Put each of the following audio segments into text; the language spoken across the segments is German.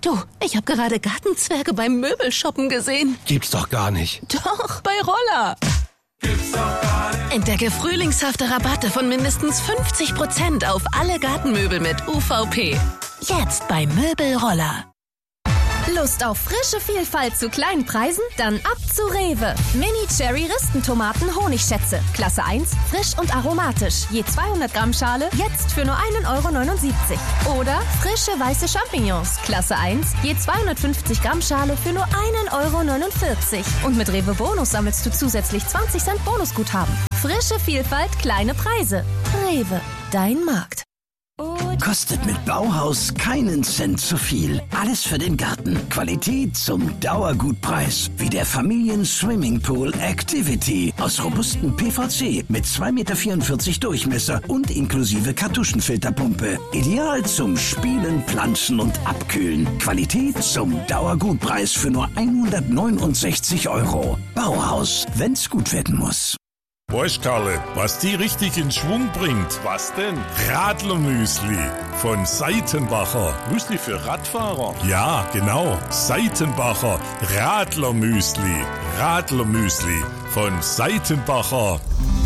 Du, ich habe gerade Gartenzwerge beim Möbelshoppen gesehen. Gibt's doch gar nicht. Doch, bei Roller. Gibt's doch gar nicht. Entdecke frühlingshafte Rabatte von mindestens 50% auf alle Gartenmöbel mit UVP. Jetzt bei Möbelroller. Lust auf frische Vielfalt zu kleinen Preisen? Dann ab zu Rewe. Mini-Cherry-Ristentomaten Honigschätze. Klasse 1, frisch und aromatisch. Je 200 Gramm Schale, jetzt für nur 1,79 € Oder frische weiße Champignons. Klasse 1, je 250 Gramm Schale für nur 1,49 € Und mit Rewe Bonus sammelst du zusätzlich 20 Cent Bonusguthaben. Frische Vielfalt, kleine Preise. Rewe, dein Markt. Kostet mit Bauhaus keinen Cent zu viel. Alles für den Garten. Qualität zum Dauergutpreis. Wie der Familien-Swimmingpool Activity. Aus robustem PVC mit 2,44 Meter Durchmesser und inklusive Kartuschenfilterpumpe. Ideal zum Spielen, Planschen und Abkühlen. Qualität zum Dauergutpreis für nur 169 €. Bauhaus, wenn's gut werden muss. Weißt, Karle, was die richtig in Schwung bringt? Was denn? Radlermüsli von Seitenbacher. Müsli für Radfahrer? Ja, genau. Seitenbacher Radlermüsli. Radlermüsli von Seitenbacher.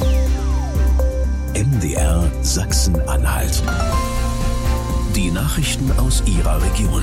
MDR Sachsen-Anhalt. Die Nachrichten aus Ihrer Region.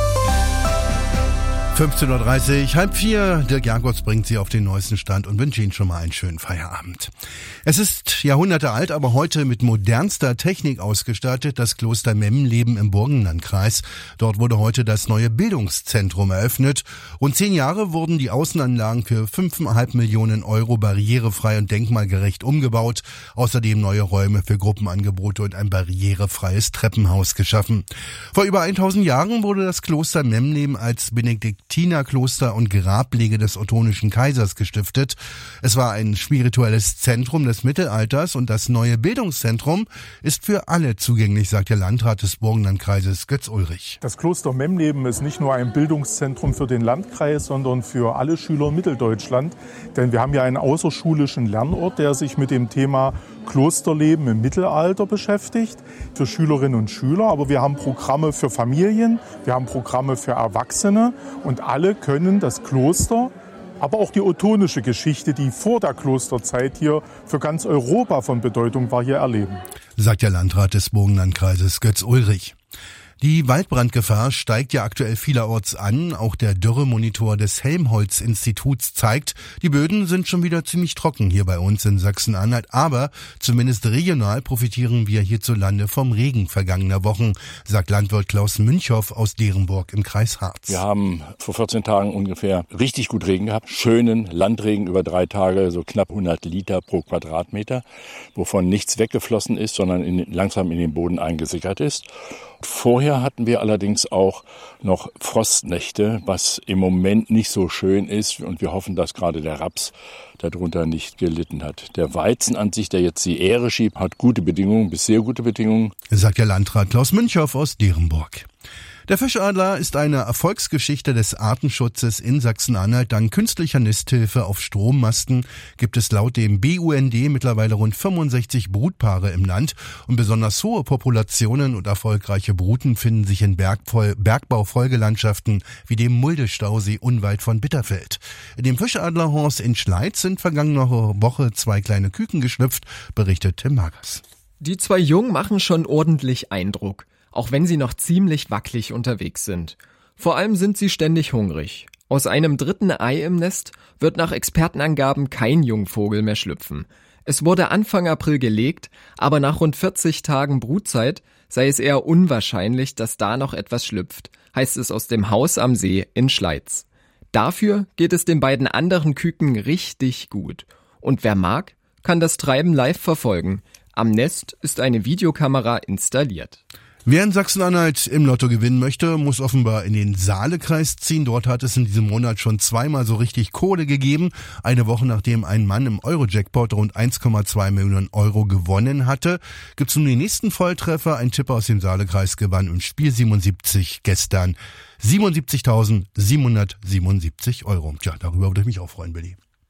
15:30 Uhr, 15:30. Dirk Jacobs bringt Sie auf den neuesten Stand und wünscht Ihnen schon mal einen schönen Feierabend. Es ist Jahrhunderte alt, aber heute mit modernster Technik ausgestattet, das Kloster Memleben im Burgenlandkreis. Dort wurde heute das neue Bildungszentrum eröffnet. Rund 10 Jahre wurden die Außenanlagen für 5,5 Millionen € barrierefrei und denkmalgerecht umgebaut. Außerdem neue Räume für Gruppenangebote und ein barrierefreies Treppenhaus geschaffen. Vor über 1000 Jahren wurde das Kloster Memleben als Benediktinerkloster und Grablege des Ottonischen Kaisers gestiftet. Es war ein spirituelles Zentrum des Mittelalters und das neue Bildungszentrum ist für alle zugänglich, sagt der Landrat des Burgenlandkreises Götz Ulrich. Das Kloster Memleben ist nicht nur ein Bildungszentrum für den Landkreis, sondern für alle Schüler in Mitteldeutschland. Denn wir haben ja einen außerschulischen Lernort, der sich mit dem Thema Klosterleben im Mittelalter beschäftigt, für Schülerinnen und Schüler. Aber wir haben Programme für Familien, wir haben Programme für Erwachsene und alle können das Kloster, aber auch die ottonische Geschichte, die vor der Klosterzeit hier für ganz Europa von Bedeutung war, hier erleben. Sagt der Landrat des Burgenlandkreises Götz Ulrich. Die Waldbrandgefahr steigt ja aktuell vielerorts an. Auch der Dürremonitor des Helmholtz-Instituts zeigt, die Böden sind schon wieder ziemlich trocken hier bei uns in Sachsen-Anhalt. Aber zumindest regional profitieren wir hierzulande vom Regen vergangener Wochen, sagt Landwirt Klaus Münchow aus Derenburg im Kreis Harz. Wir haben vor 14 Tagen ungefähr richtig gut Regen gehabt. Schönen Landregen über 3 Tage, so knapp 100 Liter pro Quadratmeter, wovon nichts weggeflossen ist, sondern langsam in den Boden eingesickert ist. Vorher hatten wir allerdings auch noch Frostnächte, was im Moment nicht so schön ist. Und wir hoffen, dass gerade der Raps darunter nicht gelitten hat. Der Weizen an sich, der jetzt die Ähre schiebt, hat gute Bedingungen, bis sehr gute Bedingungen. Sagt der Landrat Klaus Münchow aus Derenburg. Der Fischadler ist eine Erfolgsgeschichte des Artenschutzes in Sachsen-Anhalt. Dank künstlicher Nisthilfe auf Strommasten gibt es laut dem BUND mittlerweile rund 65 Brutpaare im Land. Und besonders hohe Populationen und erfolgreiche Bruten finden sich in Bergbaufolgelandschaften wie dem Mulde-Stausee unweit von Bitterfeld. In dem Fischadlerhorst in Schleiz sind vergangene Woche 2 kleine Küken geschlüpft, berichtet Tim Magers. Die 2 Jungen machen schon ordentlich Eindruck, auch wenn sie noch ziemlich wackelig unterwegs sind. Vor allem sind sie ständig hungrig. Aus einem 3. Ei im Nest wird nach Expertenangaben kein Jungvogel mehr schlüpfen. Es wurde Anfang April gelegt, aber nach rund 40 Tagen Brutzeit sei es eher unwahrscheinlich, dass da noch etwas schlüpft, heißt es aus dem Haus am See in Schleiz. Dafür geht es den beiden anderen Küken richtig gut. Und wer mag, kann das Treiben live verfolgen. Am Nest ist eine Videokamera installiert. Wer in Sachsen-Anhalt im Lotto gewinnen möchte, muss offenbar in den Saalekreis ziehen. Dort hat es in diesem Monat schon 2-mal so richtig Kohle gegeben. Eine Woche nachdem ein Mann im Euro-Jackpot rund 1,2 Millionen € gewonnen hatte, gibt's nun den nächsten Volltreffer. Ein Tipper aus dem Saalekreis gewann im Spiel 77 gestern 77.777 €. Tja, darüber würde ich mich auch freuen, Billy.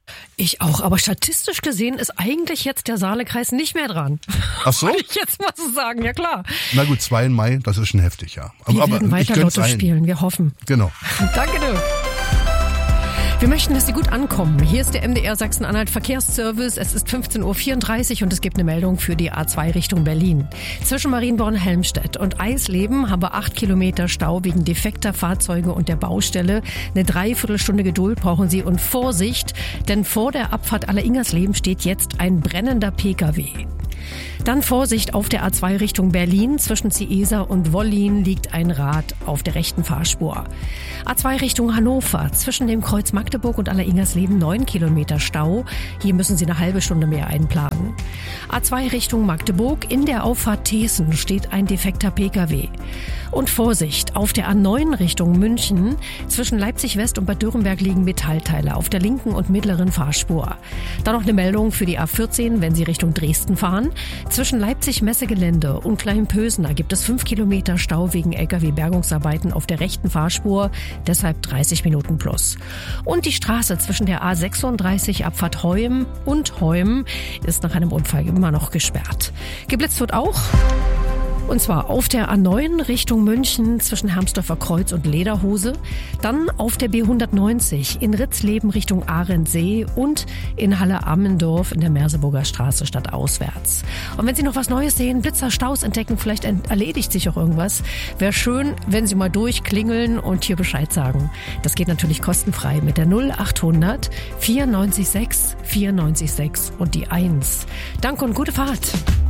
Ich auch, aber statistisch gesehen ist eigentlich jetzt der Saale-Kreis nicht mehr dran. Ach so? Wollte ich jetzt mal so sagen, ja klar. Na gut, 2 im Mai, das ist schon heftig, ja. Wir werden weiter Lotto spielen, wir hoffen. Genau. Danke dir. Wir möchten, dass Sie gut ankommen. Hier ist der MDR Sachsen-Anhalt Verkehrsservice. Es ist 15.34 Uhr und es gibt eine Meldung für die A2 Richtung Berlin. Zwischen Marienborn-Helmstedt und Eisleben haben wir 8 Kilometer Stau wegen defekter Fahrzeuge und der Baustelle. Eine Dreiviertelstunde Geduld brauchen Sie und Vorsicht, denn vor der Abfahrt Aller-Ingersleben steht jetzt ein brennender PKW. Dann Vorsicht auf der A2 Richtung Berlin. Zwischen Ciesa und Wollin liegt ein Rad auf der rechten Fahrspur. A2 Richtung Hannover. Zwischen dem Kreuz Magdeburg und Aller-Ingersleben 9 Kilometer Stau. Hier müssen Sie eine halbe Stunde mehr einplanen. A2 Richtung Magdeburg. In der Auffahrt Thesen steht ein defekter PKW. Und Vorsicht auf der A9 Richtung München. Zwischen Leipzig West und Bad Dürrenberg liegen Metallteile auf der linken und mittleren Fahrspur. Dann noch eine Meldung für die A14, wenn Sie Richtung Dresden fahren. Zwischen Leipzig-Messegelände und Kleinpösener gibt es 5 Kilometer Stau wegen Lkw-Bergungsarbeiten auf der rechten Fahrspur, deshalb 30 Minuten plus. Und die Straße zwischen der A36 Abfahrt Heum und Heum ist nach einem Unfall immer noch gesperrt. Geblitzt wird auch. Und zwar auf der A9 Richtung München zwischen Hermsdorfer Kreuz und Lederhose, dann auf der B190 in Ritzleben Richtung Ahrensee und in Halle-Ammendorf in der Merseburger Straße stadtauswärts. Und wenn Sie noch was Neues sehen, Blitzer, Staus entdecken, vielleicht erledigt sich auch irgendwas, wäre schön, wenn Sie mal durchklingeln und hier Bescheid sagen. Das geht natürlich kostenfrei mit der 0800 94 94 und die 1. Danke und gute Fahrt.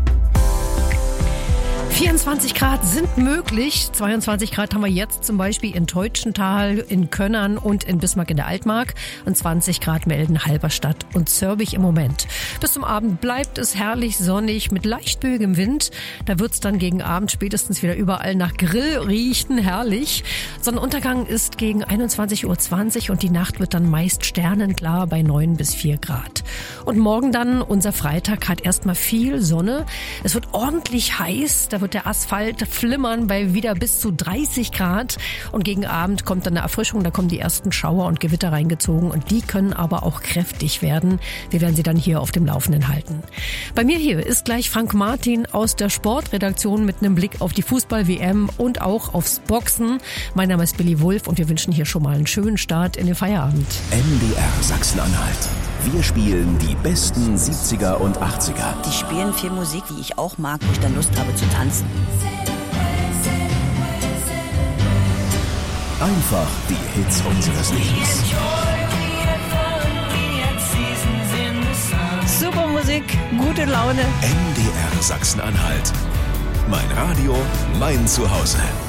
24 Grad sind möglich. 22 Grad haben wir jetzt zum Beispiel in Teutschenthal, in Könnern und in Bismarck in der Altmark. Und 20 Grad melden Halberstadt und Zörbich im Moment. Bis zum Abend bleibt es herrlich sonnig mit leicht böigem Wind. Da wird's dann gegen Abend spätestens wieder überall nach Grill riechen. Herrlich. Sonnenuntergang ist gegen 21.20 Uhr und die Nacht wird dann meist sternenklar bei 9 bis 4 Grad. Und morgen dann, unser Freitag, hat erstmal viel Sonne. Es wird ordentlich heiß. Da wird der Asphalt flimmern bei wieder bis zu 30 Grad. Und gegen Abend kommt dann eine Erfrischung. Da kommen die ersten Schauer und Gewitter reingezogen. Und die können aber auch kräftig werden. Wir werden Sie dann hier auf dem Laufenden halten. Bei mir hier ist gleich Frank Martin aus der Sportredaktion mit einem Blick auf die Fußball-WM und auch aufs Boxen. Mein Name ist Billy Wulff und wir wünschen hier schon mal einen schönen Start in den Feierabend. MDR Sachsen-Anhalt. Wir spielen die besten 70er und 80er. Die spielen viel Musik, die ich auch mag, wo ich dann Lust habe zu tanzen. Einfach die Hits unseres Lebens. Super Musik, gute Laune. MDR Sachsen-Anhalt. Mein Radio, mein Zuhause.